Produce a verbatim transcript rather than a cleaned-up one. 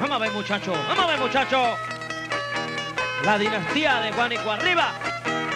Vamos a ver, muchachos. Vamos a ver, muchachos. La dinastía de Guánico arriba.